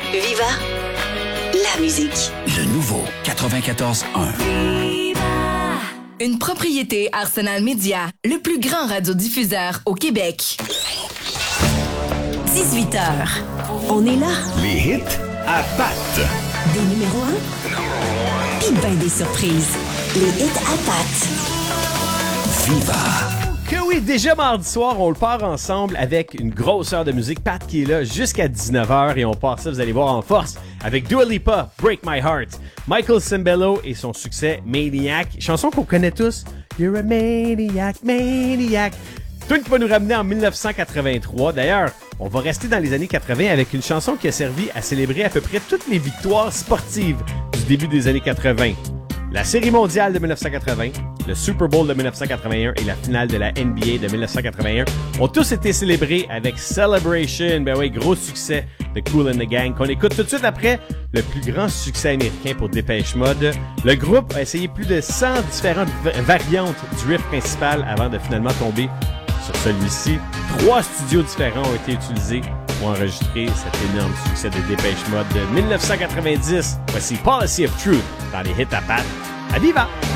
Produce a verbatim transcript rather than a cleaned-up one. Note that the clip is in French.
Viva la musique. Le nouveau quatre-vingt-quatorze un. Une propriété Arsenal Media, le plus grand radiodiffuseur au Québec. dix-huit heures. On est là. Les hits à patte. Des numéros un. Puis ben des surprises. Les hits à patte. Viva. Que oui, déjà mardi soir, on le part ensemble avec une grosse heure de musique. Pat qui est là jusqu'à dix-neuf heures et on part ça, vous allez voir, en force avec Dua Lipa, Break My Heart, Michael Cimbello et son succès Maniac, chanson qu'on connaît tous. You're a maniac, maniac. Tout qui va nous ramener en dix-neuf cent quatre-vingt-trois. D'ailleurs, on va rester dans les années quatre-vingts avec une chanson qui a servi à célébrer à peu près toutes les victoires sportives du début des années quatre-vingts. La Série mondiale de dix-neuf cent quatre-vingts, le Super Bowl de dix-neuf cent quatre-vingt-un et la finale de la N B A de dix-neuf cent quatre-vingt-un ont tous été célébrés avec Celebration. Ben oui, gros succès de Kool and the Gang qu'on écoute tout de suite après le plus grand succès américain pour Depeche Mode. Le groupe a essayé plus de cent différentes variantes du riff principal avant de finalement tomber sur celui-ci. Trois studios différents ont été utilisés pour enregistrer cet énorme succès de Depeche Mode de dix-neuf cent quatre-vingt-dix. Voici Policy of Truth dans les hits à patte. À Viva!